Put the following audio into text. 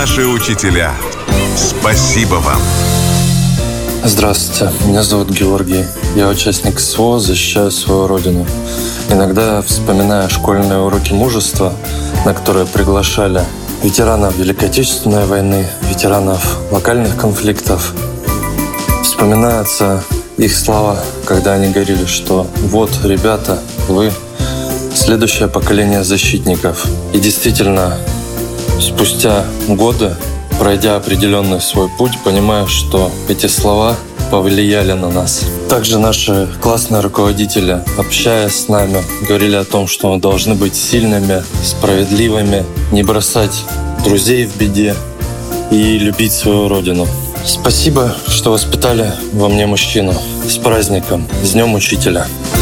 Наши учителя. Спасибо вам. Здравствуйте, меня зовут Георгий. Я участник СВО, защищаю свою родину. Иногда, вспоминая школьные уроки мужества, на которые приглашали ветеранов Великой Отечественной войны, ветеранов локальных конфликтов, вспоминаются их слова, когда они говорили, что вот, ребята, вы следующее поколение защитников. И действительно, спустя годы, пройдя определенный свой путь, понимаю, что эти слова повлияли на нас. Также наши классные руководители, общаясь с нами, говорили о том, что мы должны быть сильными, справедливыми, не бросать друзей в беде и любить свою родину. Спасибо, что воспитали во мне мужчину. С праздником, с Днем Учителя!